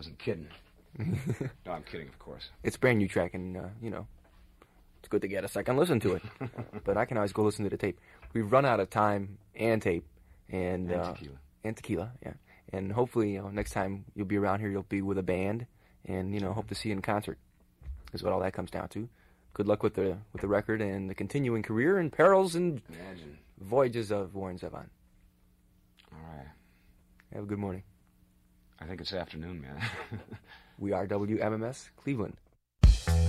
wasn't kidding. No, I'm kidding, of course. It's brand new track, and it's good to get a second listen to it. But I can always go listen to the tape. We've run out of time and tape and tequila. And tequila, yeah. And hopefully, next time you'll be around here, you'll be with a band, and hope to see you in concert. Is what all that comes down to. Good luck with the record and the continuing career and perils and voyages of Warren Zevon. All right. Have a good morning. I think it's afternoon, man. We are WMMS Cleveland.